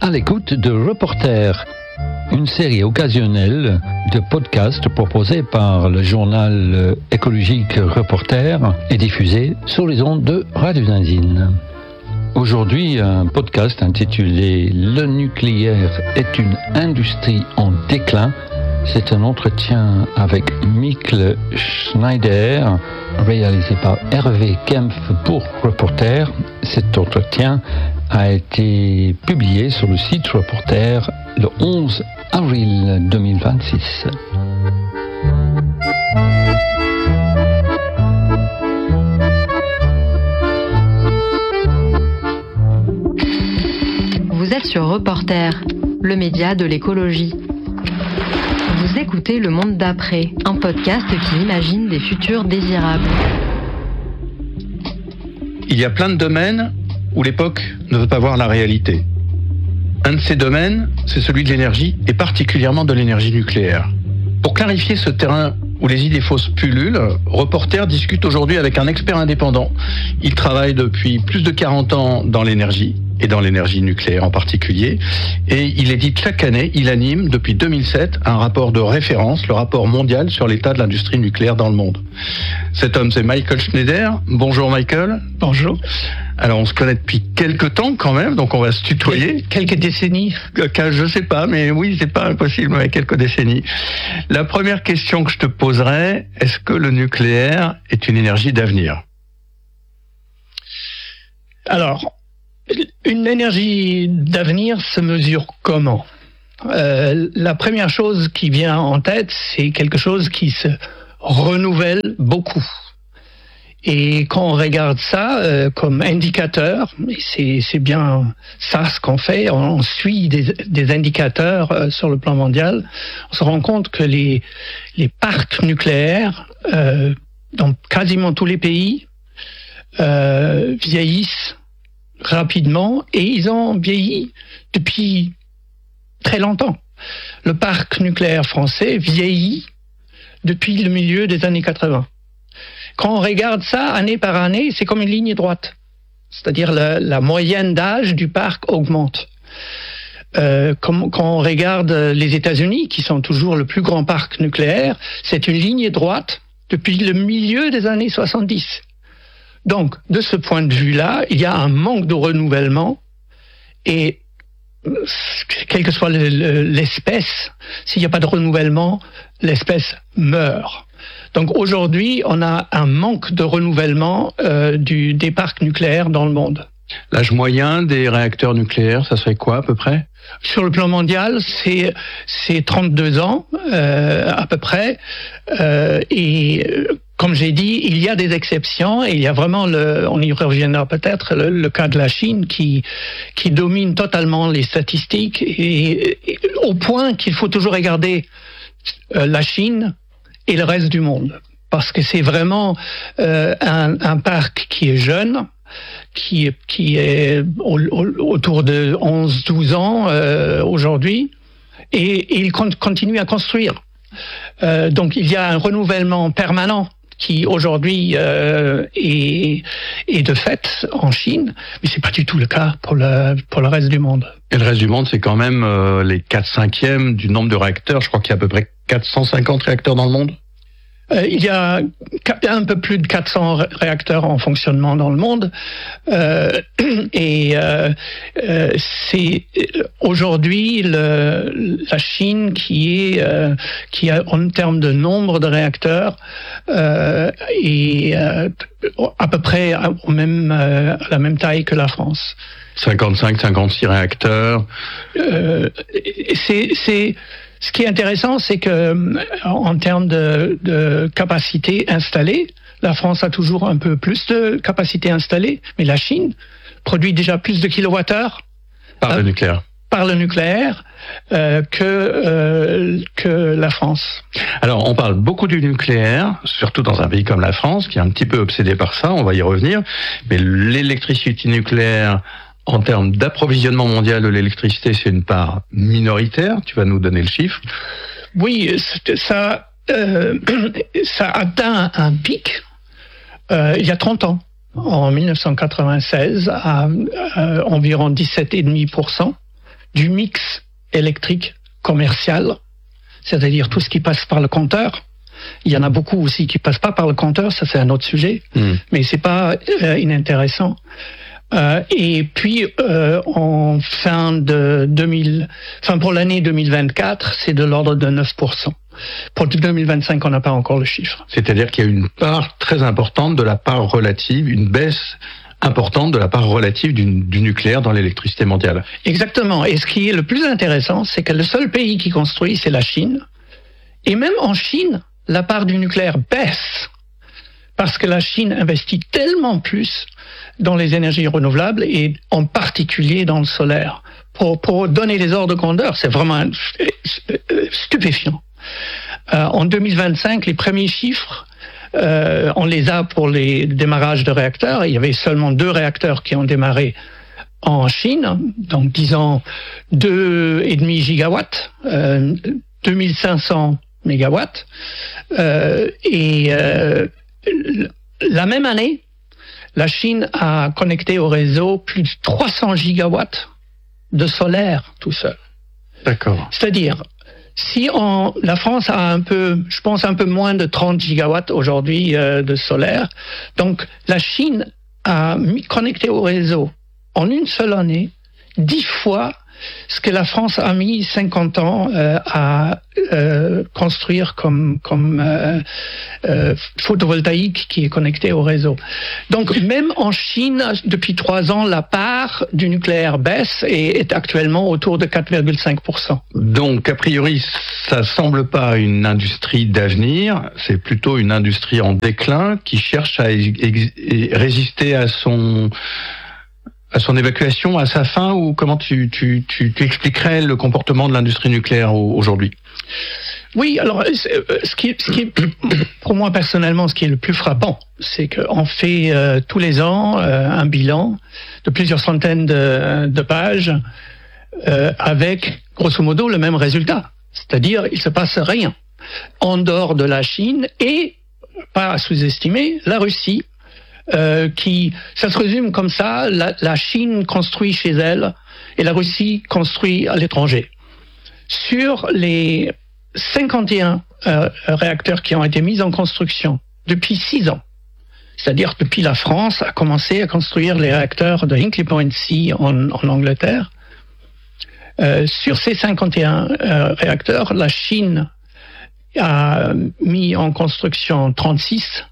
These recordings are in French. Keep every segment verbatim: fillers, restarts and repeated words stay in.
à l'écoute de Reporter, une série occasionnelle de podcasts proposés par le journal écologique Reporter et diffusés sur les ondes de Radio Zinzine. Aujourd'hui, un podcast intitulé « Le nucléaire est une industrie en déclin ». C'est un entretien avec Mikl Schneider, réalisé par Hervé Kempf pour Reporter. Cet entretien a été publié sur le site Reporter le onze avril deux mille vingt-six. Vous êtes sur Reporter, le média de l'écologie. Vous écoutez Le Monde d'après, un podcast qui imagine des futurs désirables. Il y a plein de domaines où l'époque ne veut pas voir la réalité. Un de ces domaines, c'est celui de l'énergie, et particulièrement de l'énergie nucléaire. Pour clarifier ce terrain où les idées fausses pullulent, Reporter discute aujourd'hui avec un expert indépendant. Il travaille depuis plus de quarante ans dans l'énergie, et dans l'énergie nucléaire en particulier, et il édite chaque année, il anime depuis deux mille sept un rapport de référence, le rapport mondial sur l'état de l'industrie nucléaire dans le monde. Cet homme, c'est Mikl Schneider. Bonjour Michael. Bonjour. Alors on se connaît depuis quelques temps quand même, donc on va se tutoyer. Quelques décennies. Je sais pas, mais oui, c'est pas impossible, mais quelques décennies. La première question que je te poserai, est-ce que le nucléaire est une énergie d'avenir ? Alors, une énergie d'avenir se mesure comment ? euh, La première chose qui vient en tête, c'est quelque chose qui se renouvelle beaucoup. Et quand on regarde ça euh, comme indicateur, et c'est, c'est bien ça ce qu'on fait, on, on suit des, des indicateurs euh, sur le plan mondial, on se rend compte que les, les parcs nucléaires euh, dans quasiment tous les pays euh, vieillissent rapidement, et ils ont vieilli depuis très longtemps. Le parc nucléaire français vieillit depuis le milieu des années quatre-vingts. Quand on regarde ça année par année, c'est comme une ligne droite. C'est-à-dire la, la moyenne d'âge du parc augmente. Euh, quand, quand on regarde les États-Unis, qui sont toujours le plus grand parc nucléaire, c'est une ligne droite depuis le milieu des années soixante-dix. Donc, de ce point de vue-là, il y a un manque de renouvellement, et quelle que soit le, le, l'espèce, s'il n'y a pas de renouvellement, l'espèce meurt. Donc aujourd'hui, on a un manque de renouvellement euh, du, des parcs nucléaires dans le monde. L'âge moyen des réacteurs nucléaires, ça serait quoi à peu près ? Sur le plan mondial, c'est, c'est trente-deux ans euh, à peu près, euh, et comme j'ai dit, il y a des exceptions, et il y a vraiment, le, on y reviendra peut-être, le, le cas de la Chine qui, qui domine totalement les statistiques, et, et au point qu'il faut toujours regarder euh, la Chine et le reste du monde. Parce que c'est vraiment euh, un, un parc qui est jeune, qui, qui est au, au, autour de onze douze ans euh, aujourd'hui, et, et il continue à construire. Euh, donc il y a un renouvellement permanent qui aujourd'hui euh, est, est de fait en Chine, mais c'est pas du tout le cas pour le, pour le reste du monde. Et le reste du monde, c'est quand même euh, les quatre cinquièmes du nombre de réacteurs. Je crois qu'il y a à peu près quatre cent cinquante réacteurs dans le monde. Euh, il y a un peu plus de quatre cents réacteurs en fonctionnement dans le monde, euh, et euh, euh, c'est aujourd'hui le, la Chine qui est euh, qui a en termes de nombre de réacteurs euh, et euh, à peu près au même euh, à la même taille que la France. cinquante-cinq, cinquante-six réacteurs. Euh, c'est c'est Ce qui est intéressant, c'est que en termes de, de capacité installée, la France a toujours un peu plus de capacité installée, mais la Chine produit déjà plus de kilowattheures par euh, le nucléaire. Par le nucléaire euh, que euh, que la France. Alors, on parle beaucoup du nucléaire, surtout dans un pays comme la France, qui est un petit peu obsédé par ça. On va y revenir, mais l'électricité nucléaire, en termes d'approvisionnement mondial de l'électricité, c'est une part minoritaire. Tu vas nous donner le chiffre. Oui, ça, euh, ça atteint un pic euh, il y a trente ans, en mille neuf cent quatre-vingt-seize, à, à environ dix-sept virgule cinq pour cent du mix électrique commercial, c'est-à-dire tout ce qui passe par le compteur. Il y en a beaucoup aussi qui passent pas par le compteur, ça c'est un autre sujet, mmh. mais c'est pas euh, inintéressant. Euh, et puis euh, en fin de deux mille, enfin pour l'année deux mille vingt-quatre, c'est de l'ordre de neuf pour cent. Pour deux mille vingt-cinq, on n'a pas encore le chiffre. C'est-à-dire qu'il y a une part très importante de la part relative, une baisse importante de la part relative du, du nucléaire dans l'électricité mondiale. Exactement. Et ce qui est le plus intéressant, c'est que le seul pays qui construit, c'est la Chine. Et même en Chine, la part du nucléaire baisse. Parce que la Chine investit tellement plus dans les énergies renouvelables et en particulier dans le solaire. Pour, pour donner les ordres de grandeur, c'est vraiment stupéfiant. Euh, en deux mille vingt-cinq, les premiers chiffres, euh, on les a pour les démarrages de réacteurs. Il y avait seulement deux réacteurs qui ont démarré en Chine, donc disons deux virgule cinq gigawatts, euh, deux mille cinq cents mégawatts. Euh, et euh, la même année, la Chine a connecté au réseau plus de trois cents gigawatts de solaire tout seul. D'accord. C'est-à-dire, si on, la France a un peu, je pense un peu moins de trente gigawatts aujourd'hui euh, de solaire, donc la Chine a mis, connecté au réseau en une seule année dix fois ce que la France a mis cinquante ans euh, à euh, construire comme, comme euh, euh, photovoltaïque qui est connecté au réseau. Donc même en Chine, depuis trois ans, la part du nucléaire baisse et est actuellement autour de quatre virgule cinq pour cent. Donc a priori, ça semble pas une industrie d'avenir, c'est plutôt une industrie en déclin qui cherche à ex- résister à son... à son évacuation, à sa fin, ou comment tu, tu, tu, tu expliquerais le comportement de l'industrie nucléaire aujourd'hui ? Oui, alors ce qui, est, ce qui est, pour moi personnellement, ce qui est le plus frappant, c'est qu'on fait euh, tous les ans euh, un bilan de plusieurs centaines de, de pages euh, avec, grosso modo, le même résultat. C'est-à-dire, il se passe rien en dehors de la Chine et, pas à sous-estimer, la Russie. Euh, qui, ça se résume comme ça, la, la Chine construit chez elle et la Russie construit à l'étranger. Sur les cinquante et un euh, réacteurs qui ont été mis en construction depuis six ans, c'est-à-dire depuis la France a commencé à construire les réacteurs de Hinkley Point C en, en Angleterre, euh, sur ces cinquante et un euh, réacteurs, la Chine a mis en construction trente-six.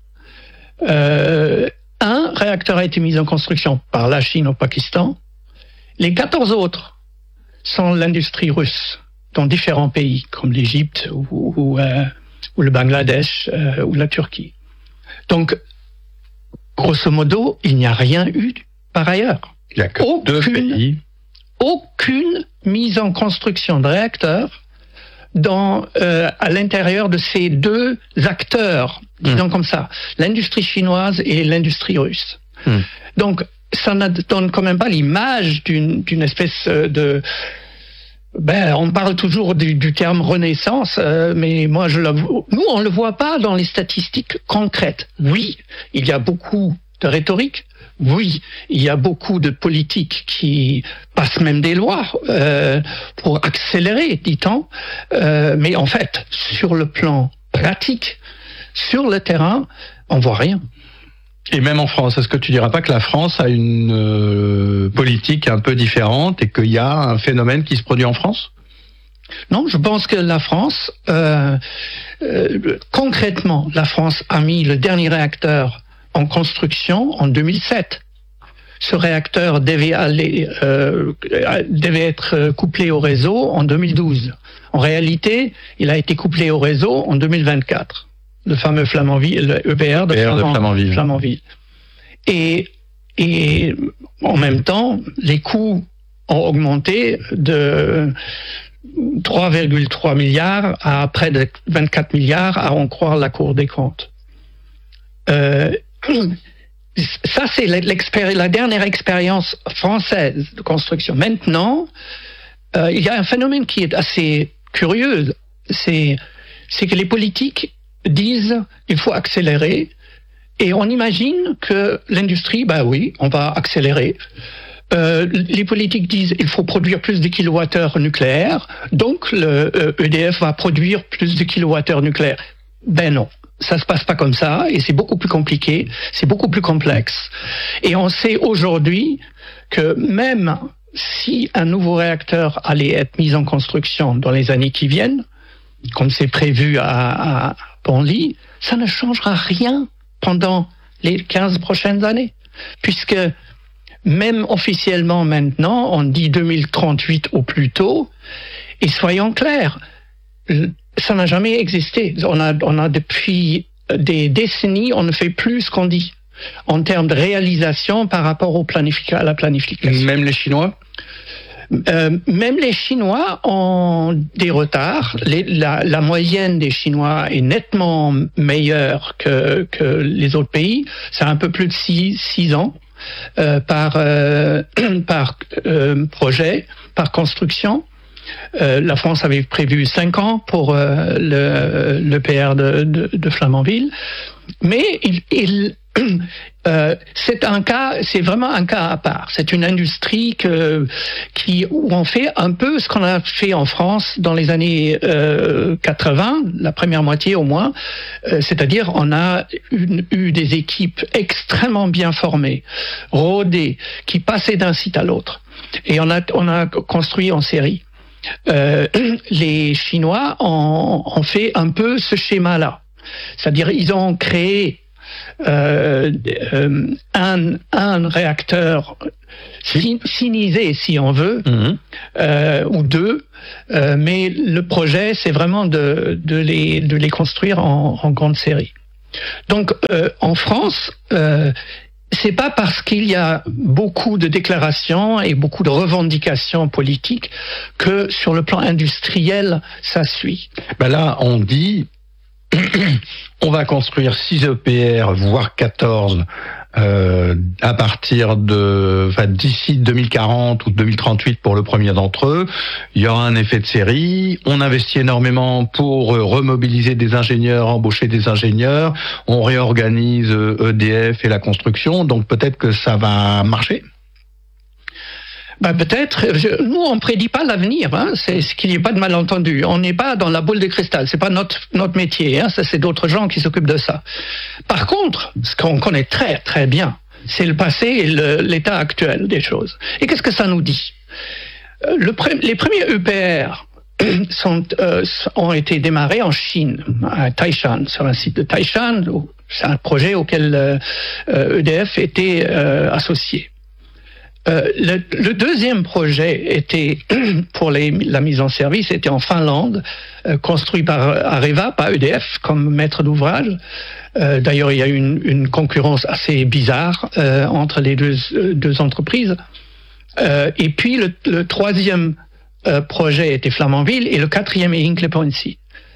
Euh, Un réacteur a été mis en construction par la Chine au Pakistan. Les quatorze autres sont l'industrie russe dans différents pays, comme l'Égypte ou, ou, euh, ou le Bangladesh euh, ou la Turquie. Donc, grosso modo, il n'y a rien eu par ailleurs. Il n'y a que aucune, deux pays. Aucune mise en construction de réacteurs dans, euh, à l'intérieur de ces deux acteurs, disons mmh. comme ça, l'industrie chinoise et l'industrie russe. Mmh. Donc, ça ne donne quand même pas l'image d'une, d'une espèce de... Ben, on parle toujours du, du terme renaissance, euh, mais moi, je le, nous, on le voit pas dans les statistiques concrètes. Oui, il y a beaucoup de rhétorique. Oui, il y a beaucoup de politiques qui passent même des lois euh, pour accélérer, dit-on. Euh, mais en fait, sur le plan pratique, sur le terrain, on voit rien. Et même en France, est-ce que tu diras pas que la France a une euh, politique un peu différente et qu'il y a un phénomène qui se produit en France ? Non, je pense que la France, euh, euh, concrètement, la France a mis le dernier réacteur en construction en deux mille sept. Ce réacteur devait aller, euh, devait être couplé au réseau en deux mille douze. En réalité, il a été couplé au réseau en deux mille vingt-quatre. Le fameux Flamanville, le E P R de, Flamand, de Flamanville. Flamanville. Et, et en même temps, les coûts ont augmenté de trois virgule trois milliards à près de vingt-quatre milliards, à en croire la Cour des comptes. Euh, Ça, c'est la dernière expérience française de construction. Maintenant, euh, il y a un phénomène qui est assez curieux. C'est, c'est que les politiques disent il faut accélérer, et on imagine que l'industrie, ben oui, on va accélérer. Euh, les politiques disent il faut produire plus de kilowattheures nucléaires, donc le euh, E D F va produire plus de kilowattheures nucléaires. Ben non, ça se passe pas comme ça, et c'est beaucoup plus compliqué, c'est beaucoup plus complexe. Et on sait aujourd'hui que même si un nouveau réacteur allait être mis en construction dans les années qui viennent, comme c'est prévu à, à Penly, ça ne changera rien pendant les quinze prochaines années, puisque même officiellement maintenant, on dit deux mille trente-huit au plus tôt, et soyons clairs, ça n'a jamais existé. On a, on a depuis des décennies, on ne fait plus ce qu'on dit en termes de réalisation par rapport au planific- à la planification. Même les Chinois ? Euh, même les Chinois ont des retards. Les, la, la moyenne des Chinois est nettement meilleure que, que les autres pays. C'est un peu plus de six, six ans euh, par, euh, par euh, projet, par construction. Euh, la France avait prévu cinq ans pour euh, le, le P R de, de, de Flamanville. Mais il... il Euh, c'est un cas, c'est vraiment un cas à part. C'est une industrie que, qui, où on fait un peu ce qu'on a fait en France dans les années euh, quatre-vingts, la première moitié au moins. Euh, c'est-à-dire, on a une, eu des équipes extrêmement bien formées, rodées, qui passaient d'un site à l'autre. Et on a, on a construit en série. Euh, les Chinois ont, ont fait un peu ce schéma-là. C'est-à-dire, ils ont créé Euh, euh, un, un réacteur sinisé, si on veut, mmh. euh, ou deux, euh, mais le projet, c'est vraiment de, de, les, de les construire en, en grande série. Donc, euh, en France, euh, c'est pas parce qu'il y a beaucoup de déclarations et beaucoup de revendications politiques que sur le plan industriel, ça suit. Ben là, on dit... On va construire six E P R, voire quatorze, euh, à partir de, enfin, d'ici deux mille quarante ou deux mille trente-huit pour le premier d'entre eux. Il y aura un effet de série. On investit énormément pour remobiliser des ingénieurs, embaucher des ingénieurs. On réorganise E D F et la construction. Donc peut-être que ça va marcher. Ben peut-être. Je, nous, on prédit pas l'avenir. Hein, c'est ce qu'il n'y ait pas de malentendu. On n'est pas dans la boule de cristal. C'est pas notre notre métier. Hein, ça, c'est d'autres gens qui s'occupent de ça. Par contre, ce qu'on connaît très très bien, c'est le passé et le, l'état actuel des choses. Et qu'est-ce que ça nous dit ? Le, Les premiers E P R sont, euh, ont été démarrés en Chine, à Taishan, sur un site de Taishan. C'est un projet auquel euh, E D F était euh, associé. Euh, le, le deuxième projet était pour les, la mise en service était en Finlande, euh, construit par Areva, pas E D F comme maître d'ouvrage. Euh, d'ailleurs, il y a eu une, une concurrence assez bizarre euh, entre les deux, deux entreprises. Euh, et puis le, le troisième euh, projet était Flamanville et le quatrième est Hinkley Point C.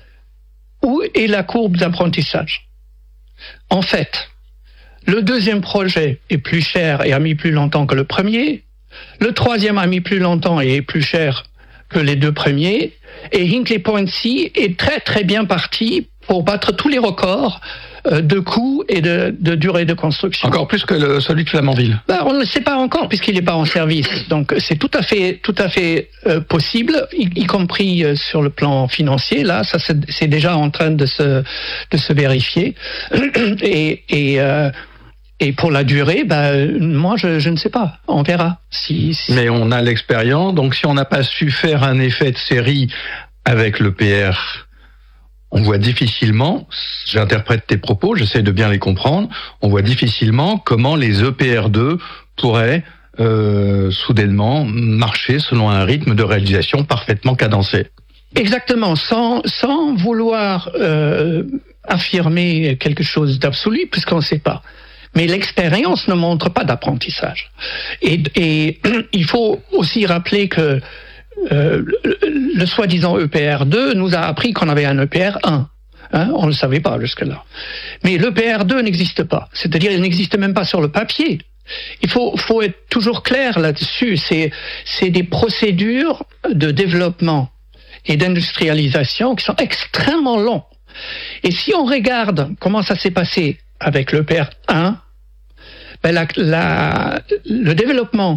Où est la courbe d'apprentissage ? En fait, le deuxième projet est plus cher et a mis plus longtemps que le premier. Le troisième a mis plus longtemps et est plus cher que les deux premiers. Et Hinkley Point C est très très bien parti pour battre tous les records de coûts et de, de durée de construction. Encore plus que le, celui de Flamanville. Ben, on ne le sait pas encore puisqu'il n'est pas en service. Donc c'est tout à fait, tout à fait euh, possible, y, y compris euh, sur le plan financier. Là, ça c'est, c'est déjà en train de se, de se vérifier. Et, et euh, Et pour la durée, ben, moi, je, je ne sais pas. On verra. Si, si... Mais on a l'expérience. Donc, si on n'a pas su faire un effet de série avec le P R, on voit difficilement, j'interprète tes propos, j'essaie de bien les comprendre, on voit difficilement comment les E P R deux pourraient euh, soudainement marcher selon un rythme de réalisation parfaitement cadencé. Exactement, sans, sans vouloir euh, affirmer quelque chose d'absolu, puisqu'on ne sait pas. Mais l'expérience ne montre pas d'apprentissage. Et, et il faut aussi rappeler que euh, le, le soi-disant E P R deux nous a appris qu'on avait un E P R un. Hein, on ne le savait pas jusque-là. Mais l'E P R deux n'existe pas. C'est-à-dire, il n'existe même pas sur le papier. Il faut, faut être toujours clair là-dessus. C'est, c'est des procédures de développement et d'industrialisation qui sont extrêmement longues. Et si on regarde comment ça s'est passé avec l'E P R un, ben la, la, le développement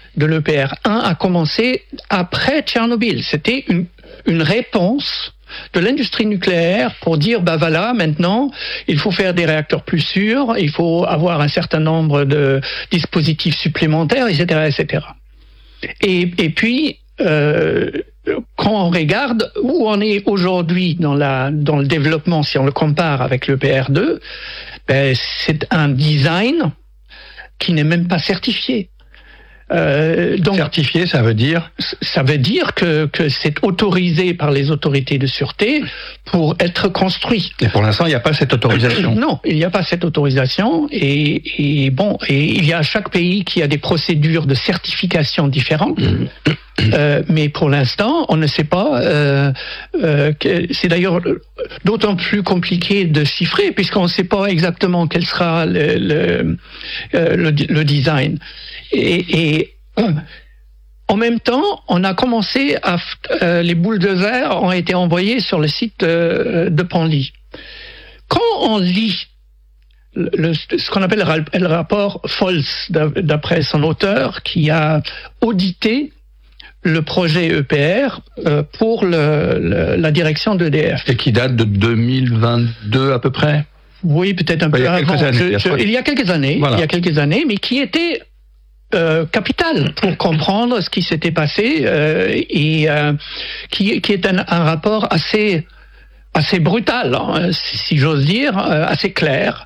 de l'E P R un a commencé après Tchernobyl. C'était une, une réponse de l'industrie nucléaire pour dire, bah voilà, maintenant, il faut faire des réacteurs plus sûrs, il faut avoir un certain nombre de dispositifs supplémentaires, et cetera, et cetera. Et, et puis, euh, quand on regarde où on est aujourd'hui dans, la, dans le développement, si on le compare avec l'E P R deux, ben, c'est un design qui n'est même pas certifié. Euh, donc, certifié, ça veut dire Ça veut dire que, que c'est autorisé par les autorités de sûreté pour être construit. Et pour l'instant, il n'y a pas cette autorisation. Non, il n'y a pas cette autorisation. Et, et bon, et il y a chaque pays qui a des procédures de certification différentes. Euh, mais pour l'instant, on ne sait pas. Euh, euh, que, c'est d'ailleurs d'autant plus compliqué de chiffrer puisqu'on ne sait pas exactement quel sera le, le, euh, le, le design. Et, et euh, en même temps, on a commencé à euh, les bulldozers ont été envoyés sur le site de, de Penly. Quand on lit le, ce qu'on appelle le rapport Foltz, d'après son auteur, qui a audité le projet E P R euh, pour le, le, la direction d'E D F. Et qui date de deux mille vingt-deux à peu près. Oui, peut-être un peu avant. Je, je, il y a quelques années, voilà. il y a quelques années, mais qui était euh, capital pour comprendre ce qui s'était passé euh, et euh, qui, qui est un, un rapport assez assez brutal, hein, si j'ose dire, euh, assez clair.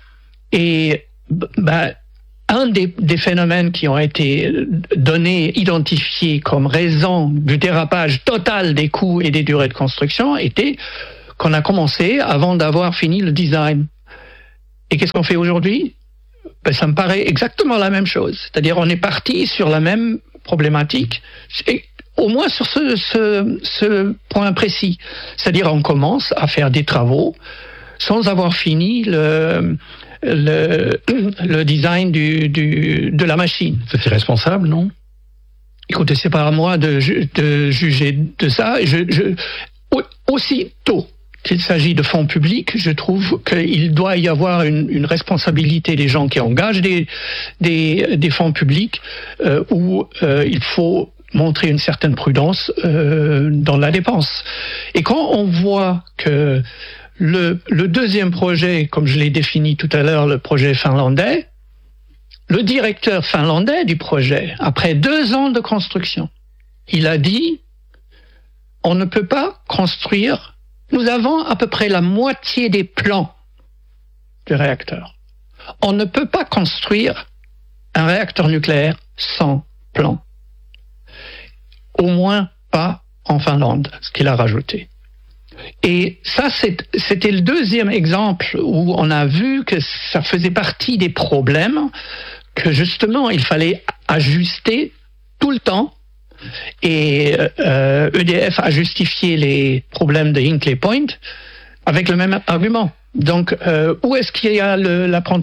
Et bah, un des, des phénomènes qui ont été donnés, identifiés comme raison du dérapage total des coûts et des durées de construction était qu'on a commencé avant d'avoir fini le design. Et qu'est-ce qu'on fait aujourd'hui ? Ben, ça me paraît exactement la même chose. C'est-à-dire on est parti sur la même problématique, et au moins sur ce, ce, ce point précis. C'est-à-dire on commence à faire des travaux sans avoir fini le... Le, le design du, du, de la machine. C'est irresponsable, non ? Écoutez, c'est pas à moi de, de juger de ça. Je, je, aussitôt qu'il s'agit de fonds publics, je trouve qu'il doit y avoir une, une responsabilité des gens qui engagent des, des, des fonds publics euh, où euh, il faut montrer une certaine prudence euh, dans la dépense. Et quand on voit que Le, le deuxième projet, comme je l'ai défini tout à l'heure, le projet finlandais, le directeur finlandais du projet, après deux ans de construction, il a dit, on ne peut pas construire, nous avons à peu près la moitié des plans du réacteur. On ne peut pas construire un réacteur nucléaire sans plan. Au moins pas en Finlande, ce qu'il a rajouté. Et ça, c'était le deuxième exemple où on a vu que ça faisait partie des problèmes, que justement, il fallait ajuster tout le temps. Et euh, E D F a justifié les problèmes de Hinkley Point avec le même argument. Donc, euh, où est-ce qu'il y a l'apprentissage ?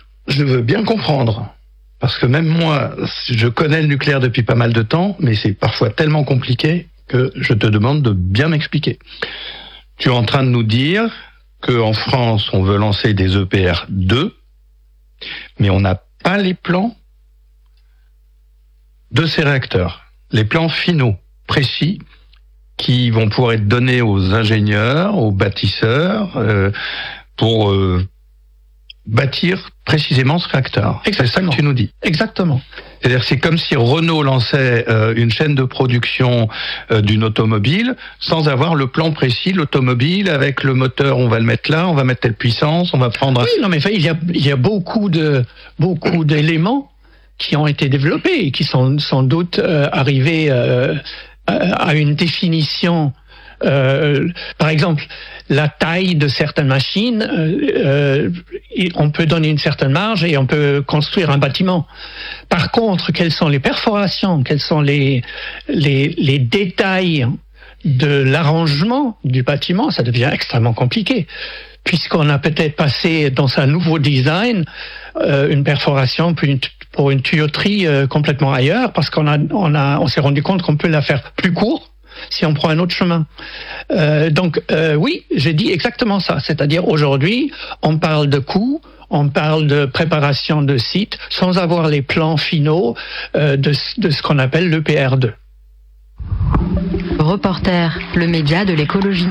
Je veux bien comprendre. Parce que même moi, je connais le nucléaire depuis pas mal de temps, mais c'est parfois tellement compliqué que je te demande de bien m'expliquer. Tu es en train de nous dire qu'en France, on veut lancer des E P R deux, mais on n'a pas les plans de ces réacteurs, les plans finaux, précis, qui vont pouvoir être donnés aux ingénieurs, aux bâtisseurs, euh, pour euh, bâtir précisément ce réacteur. C'est ça que tu nous dis. Exactement. C'est-à-dire c'est comme si Renault lançait euh, une chaîne de production euh, d'une automobile sans avoir le plan précis, l'automobile avec le moteur, on va le mettre là, on va mettre telle puissance, on va prendre... Oui, non mais il y a, il y a beaucoup de beaucoup d'éléments qui ont été développés et qui sont sans doute euh, arrivés euh, à une définition. Euh, par exemple, la taille de certaines machines, euh, euh, on peut donner une certaine marge et on peut construire un bâtiment. Par contre, quelles sont les perforations, quels sont les, les, les détails de l'arrangement du bâtiment, ça devient extrêmement compliqué, puisqu'on a peut-être passé dans un nouveau design euh, une perforation pour une, pour une tuyauterie euh, complètement ailleurs, parce qu'on a, on a, on s'est rendu compte qu'on peut la faire plus courte, si on prend un autre chemin. Euh, donc euh, oui, j'ai dit exactement ça. C'est-à-dire aujourd'hui, on parle de coûts, on parle de préparation de sites sans avoir les plans finaux euh, de, de ce qu'on appelle l'E P R deux. Reporter, le média de l'écologie.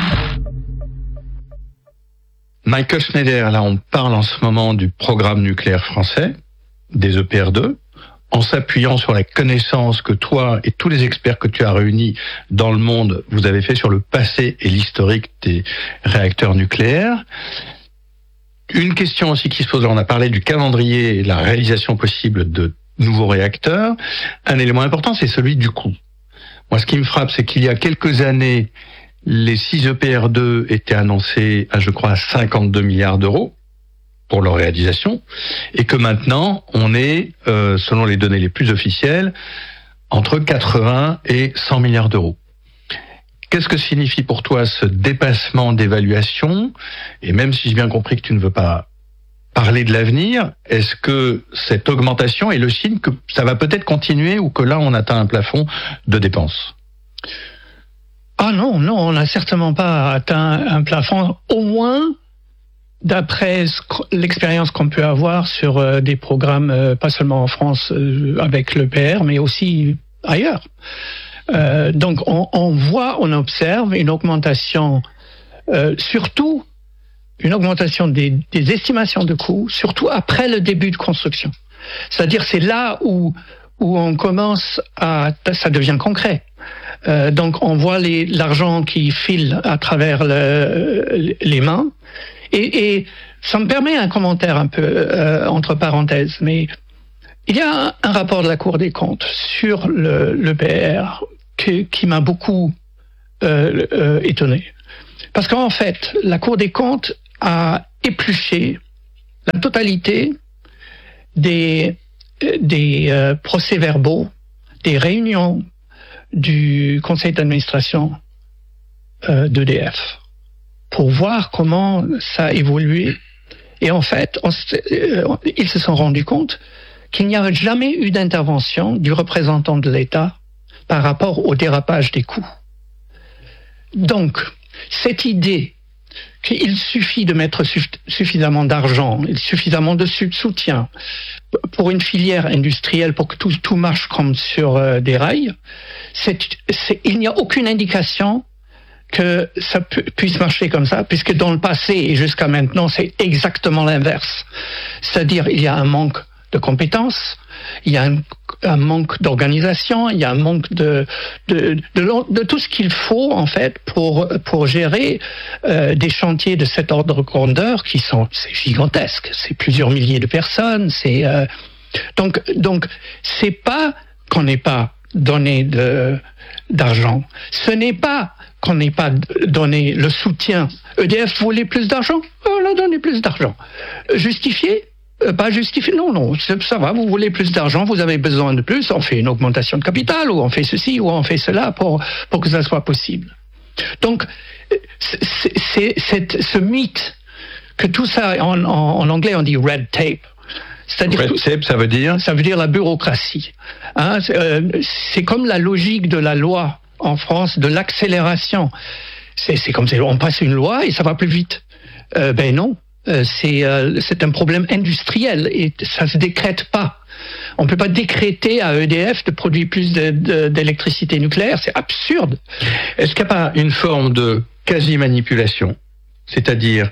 Michael Schneider, là on parle en ce moment du programme nucléaire français, des E P R deux, en s'appuyant sur la connaissance que toi et tous les experts que tu as réunis dans le monde, vous avez fait sur le passé et l'historique des réacteurs nucléaires. Une question aussi qui se pose, on a parlé du calendrier et de la réalisation possible de nouveaux réacteurs. Un élément important, c'est celui du coût. Moi, ce qui me frappe, c'est qu'il y a quelques années, les six E P R deux étaient annoncés à, je crois, à cinquante-deux milliards d'euros pour leur réalisation, et que maintenant, on est, euh, selon les données les plus officielles, entre quatre-vingts et cent milliards d'euros. Qu'est-ce que signifie pour toi ce dépassement d'évaluation? Et même si j'ai bien compris que tu ne veux pas parler de l'avenir, est-ce que cette augmentation est le signe que ça va peut-être continuer ou que là, on atteint un plafond de dépenses? Ah non, non, on n'a certainement pas atteint un plafond, au moins d'après l'expérience qu'on peut avoir sur euh, des programmes, euh, pas seulement en France euh, avec l'E P R, mais aussi ailleurs. Euh, donc on, on voit, on observe une augmentation, euh, surtout une augmentation des, des estimations de coûts, surtout après le début de construction. C'est-à-dire c'est là où, où on commence à... ça devient concret. Euh, donc on voit les, l'argent qui file à travers le, les mains. Et, et ça me permet un commentaire un peu euh, entre parenthèses, mais il y a un, un rapport de la Cour des comptes sur le, l'E P R qui, qui m'a beaucoup euh, euh, étonné. Parce qu'en fait, la Cour des comptes a épluché la totalité des, des euh, procès-verbaux, des réunions du conseil d'administration euh, d'E D F pour voir comment ça a évolué. Et en fait, on, euh, ils se sont rendus compte qu'il n'y avait jamais eu d'intervention du représentant de l'État par rapport au dérapage des coûts. Donc, cette idée qu'il suffit de mettre suffisamment d'argent, suffisamment de soutien pour une filière industrielle pour que tout, tout marche comme sur euh, des rails, c'est, c'est, il n'y a aucune indication que ça pu, puisse marcher comme ça, puisque dans le passé et jusqu'à maintenant, c'est exactement l'inverse. C'est-à-dire, il y a un manque de compétences, il y a un, un manque d'organisation, il y a un manque de de, de, de tout ce qu'il faut en fait pour pour gérer euh, des chantiers de cet ordre de grandeur qui sont c'est gigantesque, c'est plusieurs milliers de personnes, c'est euh, donc donc c'est pas qu'on n'ait pas donné de d'argent, ce n'est pas qu'on n'ait pas donné le soutien. E D F voulait plus d'argent, on a donné plus d'argent. Justifié? Pas justifié, non, non, ça va, vous voulez plus d'argent, vous avez besoin de plus, on fait une augmentation de capital, ou on fait ceci, ou on fait cela pour, pour que ça soit possible. Donc, c'est, c'est, c'est ce mythe que tout ça, en, en, en anglais on dit red tape. C'est-à-dire red tape, ça veut dire? Ça veut dire la bureaucratie. Hein, c'est, euh, c'est comme la logique de la loi en France, de l'accélération. C'est, c'est comme si on passe une loi et ça va plus vite. Euh, ben non. Euh, c'est, euh, c'est un problème industriel et ça se décrète pas. On peut pas décréter à E D F de produire plus de, de, d'électricité nucléaire, c'est absurde. Est-ce qu'il n'y a pas une forme de quasi-manipulation? C'est-à-dire,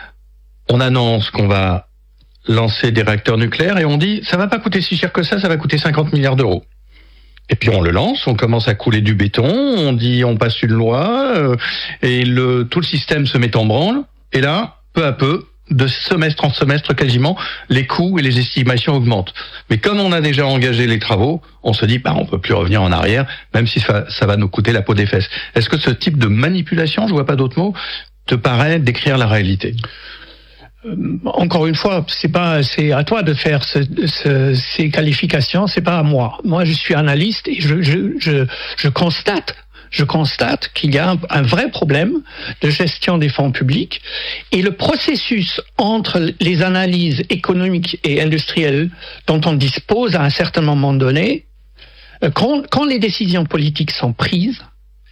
on annonce qu'on va lancer des réacteurs nucléaires et on dit ça va pas coûter si cher que ça, ça va coûter cinquante milliards d'euros. Et puis on le lance, on commence à couler du béton, on dit on passe une loi euh, et le, tout le système se met en branle. Et là, peu à peu, de semestre en semestre quasiment, les coûts et les estimations augmentent. Mais comme on a déjà engagé les travaux, on se dit bah on peut plus revenir en arrière, même si ça, ça va nous coûter la peau des fesses. Est-ce que ce type de manipulation, je vois pas d'autres mots, te paraît décrire la réalité? Euh, encore une fois, c'est pas, c'est à toi de faire ce, ce, ces qualifications, c'est pas à moi. Moi, je suis analyste et je, je, je, je constate. Je constate qu'il y a un, un vrai problème de gestion des fonds publics et le processus entre les analyses économiques et industrielles dont on dispose à un certain moment donné, quand, quand les décisions politiques sont prises,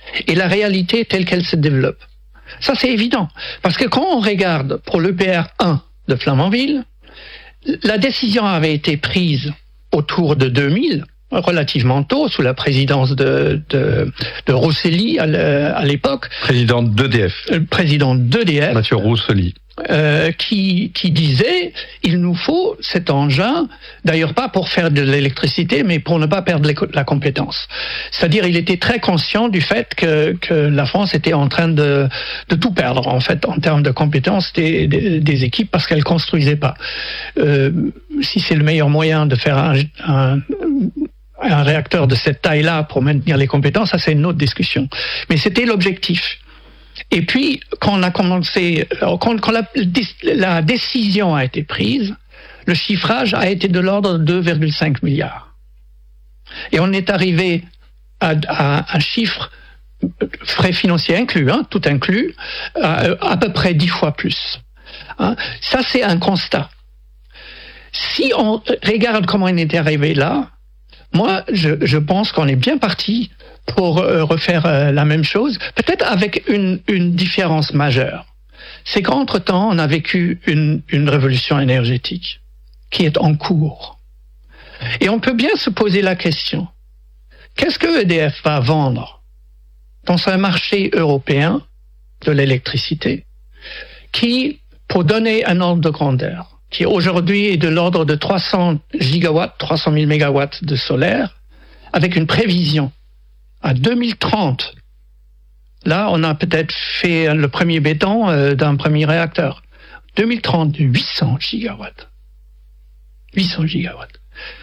et la réalité telle qu'elle se développe. Ça, c'est évident. Parce que quand on regarde pour l'E P R un de Flamanville, la décision avait été prise autour de deux mille, relativement tôt, sous la présidence de, de, de Rosselli à l'époque. Président d'E D F. Euh, président d'E D F. Mathieu Rosselli. Euh, qui, qui disait il nous faut cet engin, d'ailleurs pas pour faire de l'électricité, mais pour ne pas perdre la compétence. C'est-à-dire il était très conscient du fait que, que la France était en train de, de tout perdre en fait en termes de compétences des, des, des équipes parce qu'elles construisaient pas. Euh, si c'est le meilleur moyen de faire un, un un réacteur de cette taille-là pour maintenir les compétences, ça c'est une autre discussion. Mais c'était l'objectif. Et puis, quand on a commencé, quand, quand la, la décision a été prise, le chiffrage a été de l'ordre de deux virgule cinq milliards. Et on est arrivé à, à un chiffre, frais financiers inclus, hein, tout inclus, à, à peu près dix fois plus. Hein. Ça, c'est un constat. Si on regarde comment on est arrivé là, moi, je, je pense qu'on est bien parti pour euh, refaire euh, la même chose, peut-être avec une, une différence majeure. C'est qu'entre-temps, on a vécu une, une révolution énergétique qui est en cours. Et on peut bien se poser la question, qu'est-ce que E D F va vendre dans un marché européen de l'électricité qui, pour donner un ordre de grandeur, qui aujourd'hui est de l'ordre de trois cents gigawatts, trois cent mille mégawatts de solaire, avec une prévision à deux mille trente. Là, on a peut-être fait le premier béton euh, d'un premier réacteur. deux mille trente, huit cents gigawatts. huit cents gigawatts.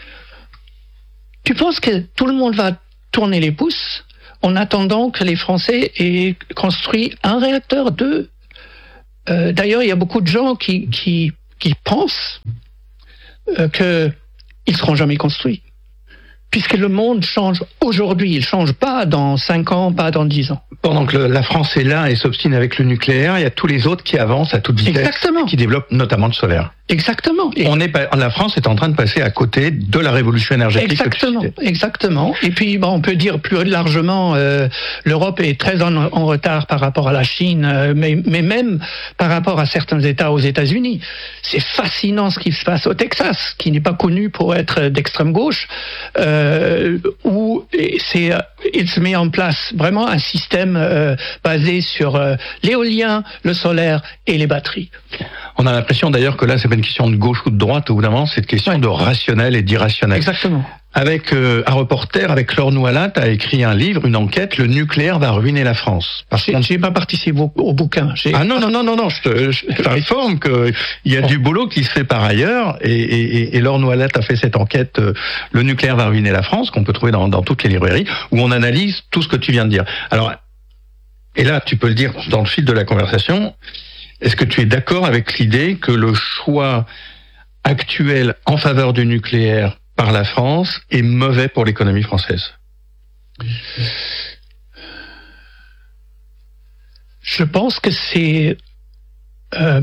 Tu penses que tout le monde va tourner les pouces en attendant que les Français aient construit un réacteur, deux? euh, D'ailleurs, il y a beaucoup de gens qui, qui, qui pensent euh, qu'ils ne seront jamais construits. Puisque le monde change aujourd'hui, il ne change pas dans cinq ans, pas dans dix ans. Pendant que le, la France est là et s'obstine avec le nucléaire, il y a tous les autres qui avancent à toute vitesse, Exactement. Qui développent notamment le solaire. Exactement. Et On est, la France est en train de passer à côté de la révolution énergétique. Exactement, exactement. Et puis, bon, on peut dire plus largement, euh, l'Europe est très en, en retard par rapport à la Chine, euh, mais, mais même par rapport à certains États aux États-Unis. C'est fascinant ce qui se passe au Texas, qui n'est pas connu pour être d'extrême gauche, euh, où c'est, il se met en place vraiment un système euh, basé sur euh, l'éolien, le solaire et les batteries. On a l'impression d'ailleurs que là, c'est pas une question de gauche ou de droite, évidemment, c'est une question ouais. de rationnel et d'irrationnel. Exactement. Avec euh, un reporter, avec Laure Noualat, a écrit un livre, une enquête, le nucléaire va ruiner la France. Parce que j'ai pas participé au, au bouquin. Ah non, non, non, non, non, je te, je t'informe qu'il y a bon. du boulot qui se fait par ailleurs, et, et, et Laure Noualat a fait cette enquête, euh, le nucléaire va ruiner la France, qu'on peut trouver dans, dans toutes les librairies, où on analyse tout ce que tu viens de dire. Alors, et là, tu peux le dire dans le fil de la conversation, est-ce que tu es d'accord avec l'idée que le choix actuel en faveur du nucléaire par la France est mauvais pour l'économie française? Je pense que c'est euh,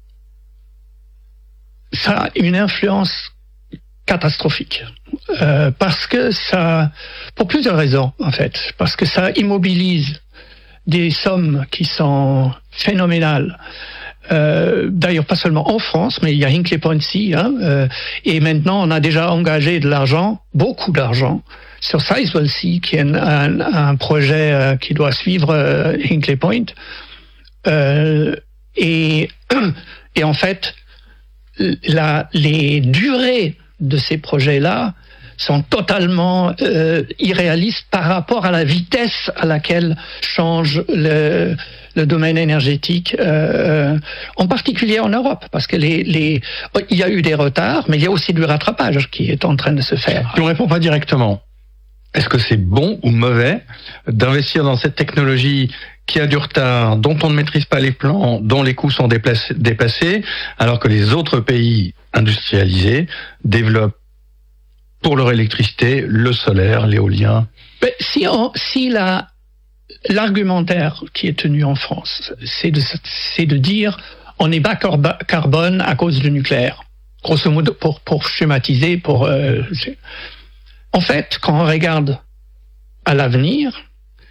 ça a une influence catastrophique euh, parce que ça, pour plusieurs raisons en fait, parce que ça immobilise des sommes qui sont phénoménales. Euh, d'ailleurs, pas seulement en France, mais il y a Hinkley Point C, hein, euh, et maintenant on a déjà engagé de l'argent, beaucoup d'argent, sur Sizewell C, qui est un, un, un projet euh, qui doit suivre euh, Hinkley Point. Euh, et, et en fait, la, les durées de ces projets-là sont totalement euh, irréalistes par rapport à la vitesse à laquelle change le, le domaine énergétique, euh, en particulier en Europe, parce que les, les, il y a eu des retards, mais il y a aussi du rattrapage qui est en train de se faire. Tu ne réponds pas directement. Est-ce que c'est bon ou mauvais d'investir dans cette technologie qui a du retard, dont on ne maîtrise pas les plans, dont les coûts sont déplacés, dépassés, alors que les autres pays industrialisés développent pour leur électricité, le solaire, l'éolien? Mais si on, si la, l'argumentaire qui est tenu en France, c'est de, c'est de dire on est bas carbone à cause du nucléaire. Grosso modo, pour, pour schématiser, pour, euh, en fait, quand on regarde à l'avenir,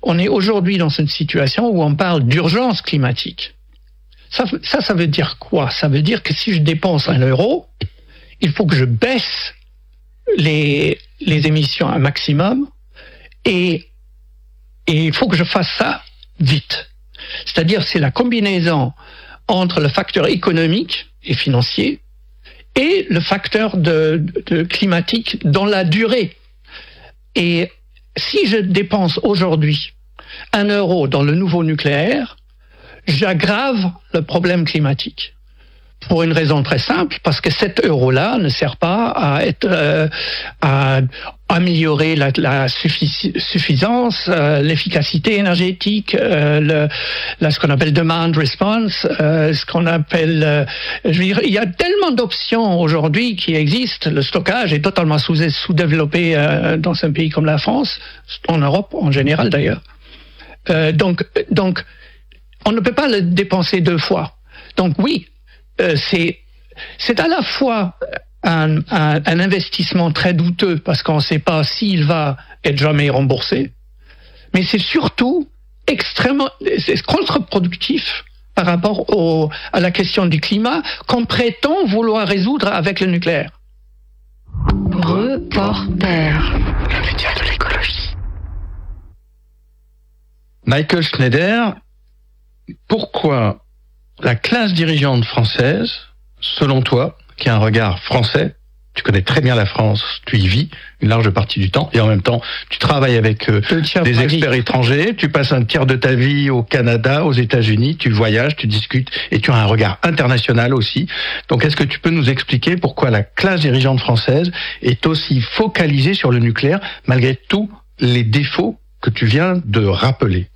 on est aujourd'hui dans une situation où on parle d'urgence climatique. Ça, ça, ça veut dire quoi? Ça veut dire que si je dépense un euro, il faut que je baisse les, les émissions un maximum et, et il faut que je fasse ça vite. C'est-à-dire c'est la combinaison entre le facteur économique et financier et le facteur de, de climatique dans la durée. Et si je dépense aujourd'hui un euro dans le nouveau nucléaire, j'aggrave le problème climatique. Pour une raison très simple, parce que cet euro-là ne sert pas à être, euh, à améliorer la, la suffi- suffisance, euh, l'efficacité énergétique, euh, le, là, ce qu'on appelle demand response, euh, ce qu'on appelle, euh, je veux dire, il y a tellement d'options aujourd'hui qui existent. Le stockage est totalement sous, sous-développé euh, dans un pays comme la France, en Europe en général d'ailleurs. Euh, donc, donc, on ne peut pas le dépenser deux fois. Donc oui. Euh, c'est, c'est à la fois un, un, un investissement très douteux parce qu'on ne sait pas s'il va être jamais remboursé, mais c'est surtout extrêmement c'est contre-productif par rapport au, à la question du climat qu'on prétend vouloir résoudre avec le nucléaire. Reporter. Le média de l'écologie. Michael Schneider, pourquoi la classe dirigeante française, selon toi, qui a un regard français, tu connais très bien la France, tu y vis une large partie du temps, et en même temps, tu travailles avec euh, des experts étrangers, tu passes un tiers de ta vie au Canada, aux États-Unis, tu voyages, tu discutes, et tu as un regard international aussi. Donc, est-ce que tu peux nous expliquer pourquoi la classe dirigeante française est aussi focalisée sur le nucléaire, malgré tous les défauts que tu viens de rappeler?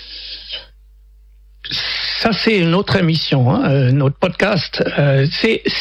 Ça, c'est une autre émission, hein, notre podcast. Euh, c'est,